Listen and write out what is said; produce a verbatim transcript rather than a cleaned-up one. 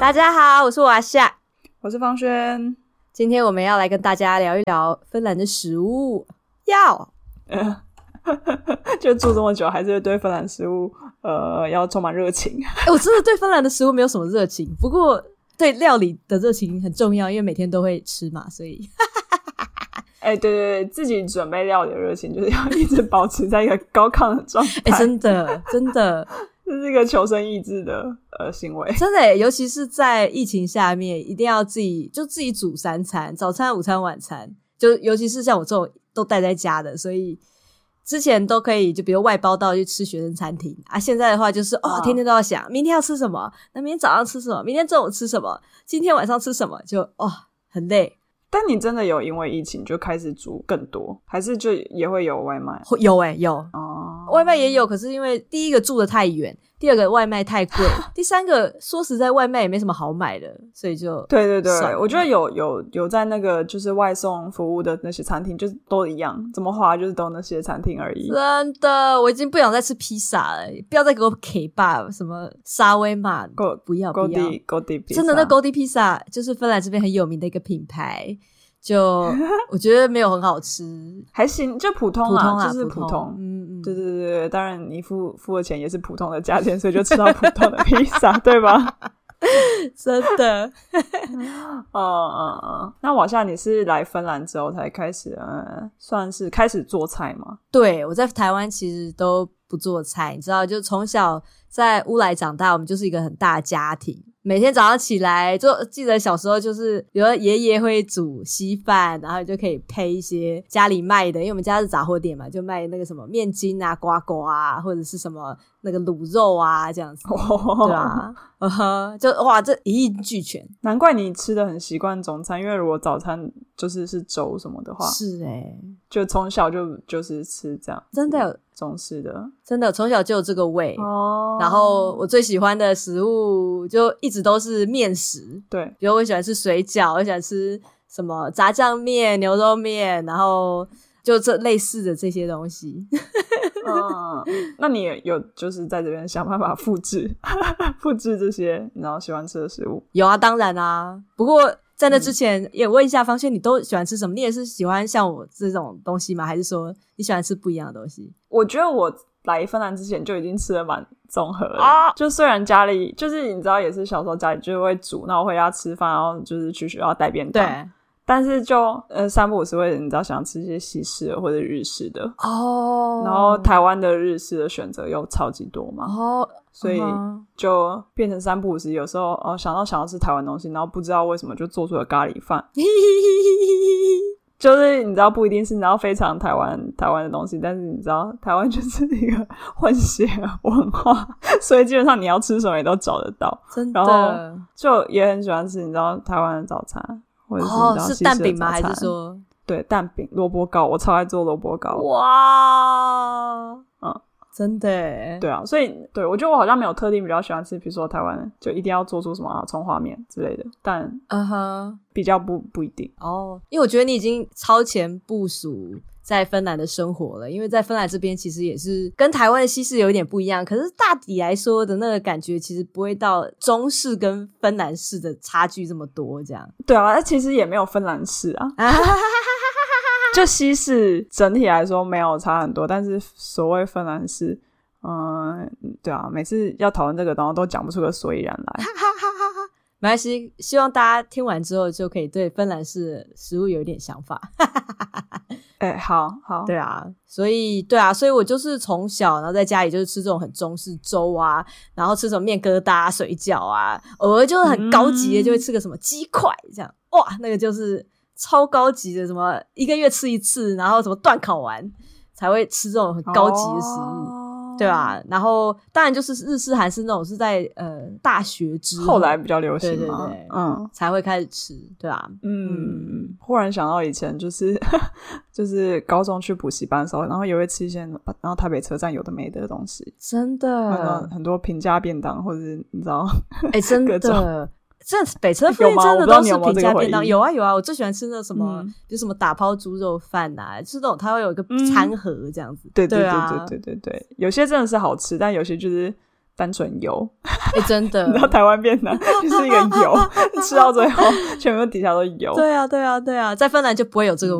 大家好，我是瓦夏， 我是方轩。 今天我们要来跟大家聊一聊芬兰的食物。要就住这么久，还是对芬兰食物呃要充满热情。 欸，我真的对芬兰的食物没有什么热情，不过对料理的热情很重要，因为每天都会吃嘛，所以哎、欸，对对对，自己准备料理的热情就是要一直保持在一个高亢的状态。 哎、欸，真的真的这是一个求生意志的呃行为， 真的耶，尤其是在疫情下面，一定要自己就自己煮三餐，早餐、午餐、晚餐，就尤其是像我这种都待在家的，所以之前都可以就比如外包到去吃学生餐厅啊，现在的话就是哦，天天都要想明天要吃什么，那明天早上吃什么，明天中午吃什么，今天晚上吃什么，就哦很累。 但你真的有因为疫情就开始煮更多，还是就也会有外卖？ 有诶、欸、有哦， 外卖也有，可是因为第一个住得太远，第二个外卖太贵，第三个说实在外卖也没什么好买的，所以就对对对，我觉得有有有在那个就是外送服务的那些餐厅，就是都一样，怎么划就是都那些餐厅而已。 真的，我已经不想再吃披萨了，不要再给我 K 吧，什么沙威玛，不要不要 Goldie 披萨， 真的那 Goldie 披萨就是芬兰这边很有名的一个品牌。就我觉得没有很好吃， 还行，就普通啊， 普通啊就是普通。 普通嗯嗯， 对对对对，当然你付付的钱也是普通的价钱，所以就吃到普通的披萨，对吧？ 真的。 嗯嗯嗯。那瓦夏，你是来芬兰之后才开始，呃，算是开始做菜吗？ 对，我在台湾其实都不做菜，你知道，就从小在乌来长大，我们就是一个很大的家庭。每天早上起来，就记得小时候就是比如爷爷会煮稀饭，然后就可以配一些家里卖的，因为我们家是杂货店嘛，就卖那个什么面筋啊、瓜瓜啊，或者是什么那个卤肉啊这样子。 哦、 对啊，uh huh, 就哇这一应俱全。 难怪你吃的很习惯中餐，因为如果早餐就是是粥什么的话， 是耶、欸、 就从小就就是吃这样， 真的有中式的， 真的从小就有这个胃哦。 然后我最喜欢的食物就一直都是面食， 对， 比如我喜欢吃水饺，我喜欢吃什么炸酱面、牛肉面，然后就这类似的这些东西。 嗯，那你也有就是在这边想办法复制复制这些你然后喜欢吃的食物？ 有啊，当然啊。不过在那之前、嗯、也问一下方轩，你都喜欢吃什么？你也是喜欢像我这种东西吗？还是说你喜欢吃不一样的东西？ 我觉得我来芬兰之前就已经吃得蛮综合了、 啊、 就虽然家里就是你知道也是小时候家里就会煮，然后回家吃饭，然后就是去学校带便当， 对， 但是就呃三不五时会你知道想吃一些西式的或者日式的哦， 然后台湾的日式的选择又超级多嘛， 哦， 所以就变成三不五时有时候哦想到想要吃台湾东西，然后不知道为什么就做出了咖喱饭就是你知道不一定是你知道非常台湾台湾的东西，但是你知道台湾就是一个混血文化，所以基本上你要吃什么也都找得到， 真的。 然后就也很喜欢吃你知道台湾的早餐，或者是你知道西式的早餐、哦、 是蛋饼吗？还是说对蛋饼、萝卜糕，我超爱做萝卜糕。 哇，嗯，真的耶。 对啊，所以对我觉得我好像没有特定比较喜欢吃，比如说台湾就一定要做出什么葱花面之类的，但嗯哼， 比较不不一定哦。因为我觉得你已经超前部署在芬兰的生活了，因为在芬兰这边其实也是跟台湾的西式有一点不一样，可是大体来说的那个感觉其实不会到中式跟芬兰式的差距这么多这样。 对啊，其实也没有芬兰式啊就西式整体来说没有差很多，但是所谓芬兰式嗯，对啊，每次要讨论这个东西都讲不出个所以然来没关系，希望大家听完之后就可以对芬兰式的食物有一点想法哎、欸，好好， 对啊，所以对啊，所以我就是从小然后在家里就是吃这种很中式粥啊，然后吃什么面疙瘩、水饺啊，偶尔就是很高级的就会吃个什么鸡块这样，哇，那个就是超高级的，什么一个月吃一次，然后什么段烤完才会吃这种很高级的食物。哦对啊，然后当然就是日式韩式那种是在呃大学之后后来比较流行嘛， 对对对， 嗯， 才会开始吃，对啊， 嗯，嗯忽然想到以前就是就是高中去补习班的时候，然后也会吃一些，然后台北车站有的没的东西， 真的很多平价便当，或者是你知道， 哎、欸，真的。这北车附近真的都是平价便当，有啊有啊，我最喜欢吃那什么，嗯、就什么打抛猪肉饭啊，就是那种它会有一个餐盒这样子。 嗯、对对对对啊， 对对对对，有些真的是好吃，但有些就是单纯油。 哎、欸，真的， 你知道台湾便当就是一个油，吃到最后全部底下都油。 对啊，对啊，对啊，在芬兰就不会有这个